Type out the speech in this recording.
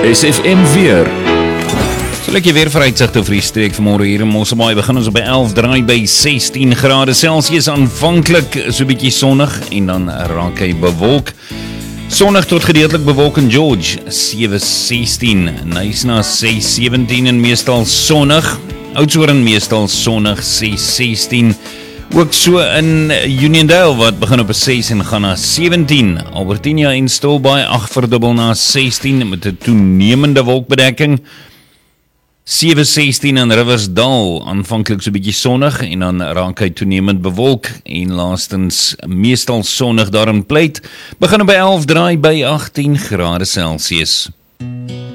SFM weer. So lekker weer vooruitsigte vir die streek vanmôre hier in Mosselbaai. Begin ons op by 11, draai by 16 grade Celsius, aanvanklik so 'n bietjie sonnig en dan raak hy bewolk. Sonnig tot gedeeltelik bewolk in George, 7:16, Nyasna 6:17 en meestal sonnig. Oudtshoorn meestal sonnig, 6:16. Ook so in Uniondale wat begin op 6 en gaan na 17. Albertina en Stilbaai 8 verdubbel na 16 met 'n toenemende wolkbedekking. 7:16 in Riversdal, aanvanklik so 'n bietjie sonnig en dan raak hy toenemend bewolk en laastens meestal sonnig daar in Pleit. Begin by 11, draai by 18 grade Celsius.